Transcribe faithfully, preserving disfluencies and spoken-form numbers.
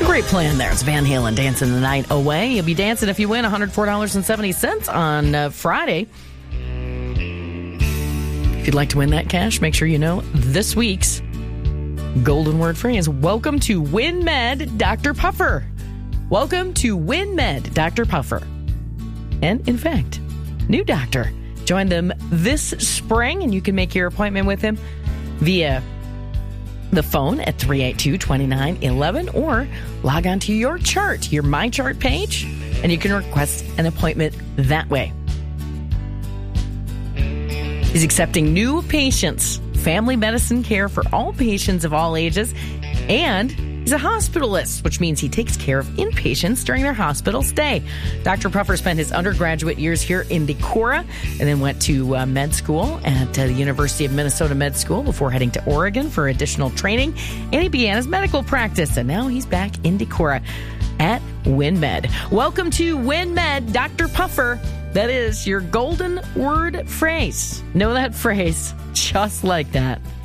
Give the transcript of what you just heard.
Great plan there. It's Van Halen, Dancing the Night Away. You'll be dancing if you win one hundred four dollars and seventy cents on uh, Friday. If you'd like to win that cash, make sure you know this week's golden word phrase. Welcome to WinMed, Doctor Puffer. Welcome to WinMed, Doctor Puffer. And in fact, new doctor. Join them this spring, and you can make your appointment with him via the phone at three eight two, two nine one one or log on to your chart, your My Chart page, and you can request an appointment that way. He's accepting new patients, family medicine care for all patients of all ages, and he's a hospitalist, which means he takes care of inpatients during their hospital stay. Doctor Puffer spent his undergraduate years here in Decorah and then went to uh, med school at uh, the University of Minnesota Med School before heading to Oregon for additional training. And he began his medical practice, and now he's back in Decorah at WinMed. Welcome to WinMed, Doctor Puffer. That is your golden word phrase. Know that phrase just like that.